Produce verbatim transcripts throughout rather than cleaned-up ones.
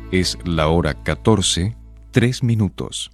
Es la hora catorce, tres minutos.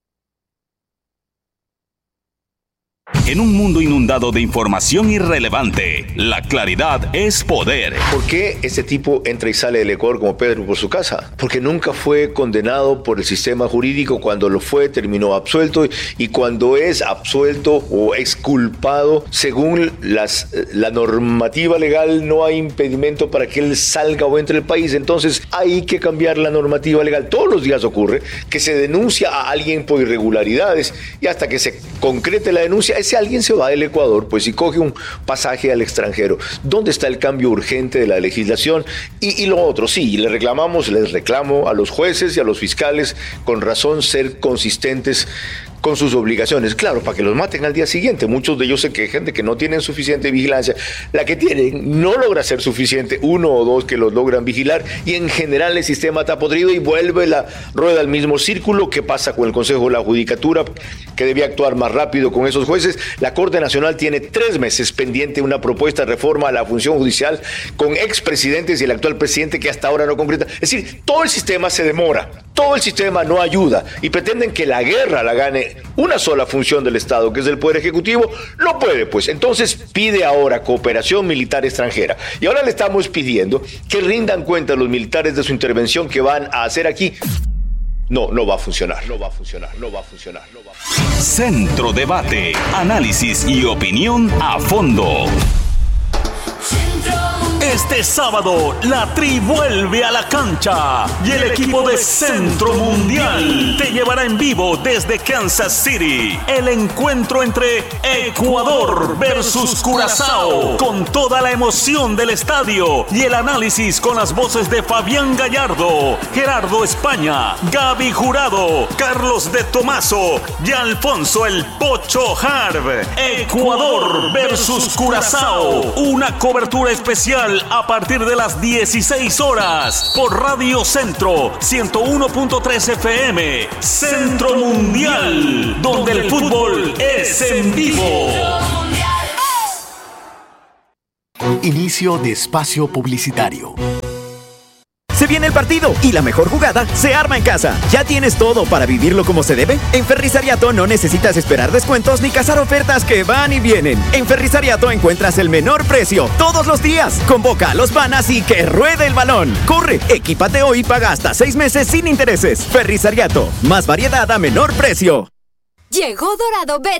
En un mundo inundado de información irrelevante, la claridad es poder. ¿Por qué este tipo entra y sale del Ecuador como Pedro por su casa? Porque nunca fue condenado por el sistema jurídico. Cuando lo fue, terminó absuelto, y cuando es absuelto o exculpado, según las, la normativa legal, no hay impedimento para que él salga o entre el país. Entonces hay que cambiar la normativa legal. Todos los días ocurre que se denuncia a alguien por irregularidades, y hasta que se concrete la denuncia, ese alguien se va del Ecuador, pues, y coge un pasaje al extranjero. ¿Dónde está el cambio urgente de la legislación? Y, y lo otro, sí, le reclamamos, les reclamo a los jueces y a los fiscales, con razón, ser consistentes con sus obligaciones. Claro, para que los maten al día siguiente. Muchos de ellos se quejan de que no tienen suficiente vigilancia. La que tienen no logra ser suficiente, uno o dos que los logran vigilar, y en general el sistema está podrido y vuelve la rueda al mismo círculo. ¿Qué pasa con el Consejo de la Judicatura, que debía actuar más rápido con esos jueces? La Corte Nacional tiene tres meses pendiente una propuesta de reforma a la función judicial con expresidentes y el actual presidente, que hasta ahora no concreta. Es decir, todo el sistema se demora, todo el sistema no ayuda, y pretenden que la guerra la gane una sola función del Estado, que es el Poder Ejecutivo. No puede, pues. Entonces pide ahora cooperación militar extranjera. Y ahora le estamos pidiendo que rindan cuenta a los militares de su intervención que van a hacer aquí. No, no va a funcionar, no va a funcionar, no va a funcionar, no va a funcionar. Centro Debate, análisis y opinión a fondo. Este sábado, la Tri vuelve a la cancha y el equipo de Centro Mundial te llevará en vivo desde Kansas City el encuentro entre Ecuador versus Curazao, con toda la emoción del estadio y el análisis con las voces de Fabián Gallardo, Gerardo España, Gaby Jurado, Carlos de Tomaso y Alfonso el Pocho Harb. Ecuador versus Curazao, una cobertura especial a partir de las dieciséis horas por Radio Centro ciento uno punto tres F M. Centro Mundial, donde el fútbol es en vivo. Inicio de espacio publicitario. Se viene el partido y la mejor jugada se arma en casa. ¿Ya tienes todo para vivirlo como se debe? En Ferrisariato no necesitas esperar descuentos ni cazar ofertas que van y vienen. En Ferrisariato encuentras el menor precio todos los días. Convoca a los panas y que ruede el balón. Corre, equípate hoy y paga hasta seis meses sin intereses. Ferrisariato, más variedad a menor precio. Llegó Dorado Bet